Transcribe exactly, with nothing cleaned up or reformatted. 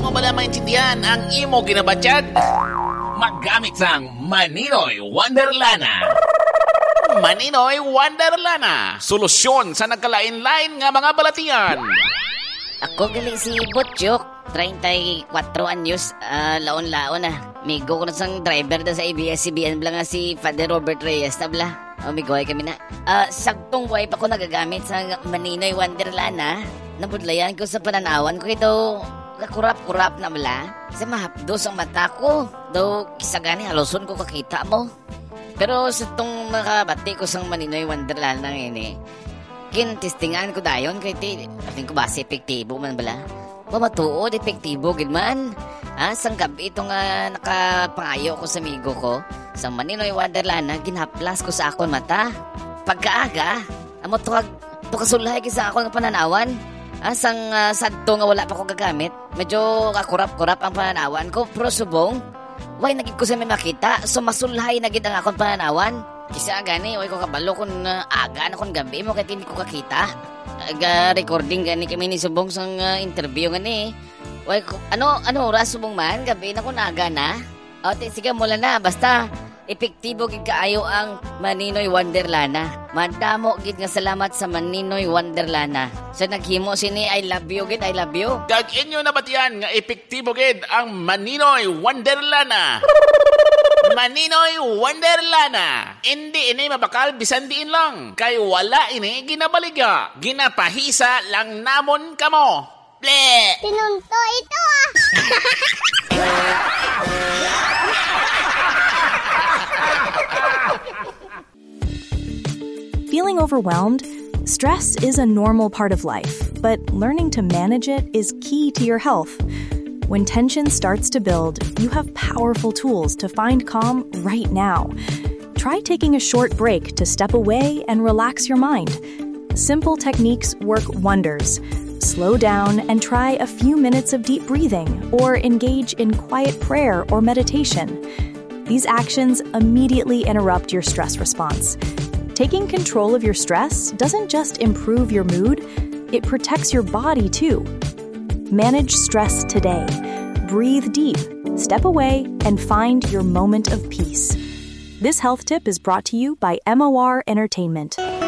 mo bala maintindihan ang imo ginabatyag? Maggamit sang Maninoy Wonderlana. Maninoy Wonderlana, solusyon sa nagkalain-lain nga mga balatian. Ako gali si Butchok, thirty-four anyos, uh, laon-laon na. Migo ko na sang driver na sa A B S C B N bala nga si Father Robert Reyes na bala. O migoy kami na. Uh, sagtong wipe ako nagagamit sa Maninoy Wonderlana. Nabudlayan ko sa pananawan ko ito. Kakurap-kurap na bala. Sa mahapdos ang mata ko. Daw kisagani haloson ko kakita mo. Pero sa itong makabati ko sang Maninoy Wonderlana ngayon eh, kintistingan ko dayon kay ti, ating ko base epektibo man bala. Pamatuod, epektibo gid man. Ha, sang gabi ito nga nakapangayo ko sa amigo ko, sa Maninoy Wonderlana, ginhaplas ko sa akon mata. Pagkaaga, amo to, to kasulhay sa akon nga pananawan. Ha, sang uh, sadto nga wala pa ko gagamit, medyo kakurap-kurap ang pananawan ko, pero subong, way nagig ko sa may makita, so masulhay na gid ang akong pananawan. Kisa gani, way ko kabalo kung uh, aga na kung gabi mo, kahit hindi ko kakita. Aga recording gani kami ni Subong sang uh, interview gani. Way ko, ano, ano oras Subong man, gabi na kung aga na. O, te, sige, mula na, basta, epektibo gid kaayo ang Maninoy Wonderlana. Madamo gid nga salamat sa Maninoy Wonderlana. Sa naghimo sini, I love you gid, I love you. Dag inyo na batian nga epektibo gid ang Maninoy Wonderlana. Maninoy Wonderlana. Hindi ini mabakal bisan diin lang. Kay wala ini ginabaliga. Ginapahisa lang namon kamo. Ble! Tinunto ito ah! Feeling overwhelmed? Stress is a normal part of life, but learning to manage it is key to your health. When tension starts to build, you have powerful tools to find calm right now. Try taking a short break to step away and relax your mind. Simple techniques work wonders. Slow down and try a few minutes of deep breathing or engage in quiet prayer or meditation. These actions immediately interrupt your stress response. Taking control of your stress doesn't just improve your mood, it protects your body too. Manage stress today. Breathe deep, step away, and find your moment of peace. This health tip is brought to you by M O R Entertainment.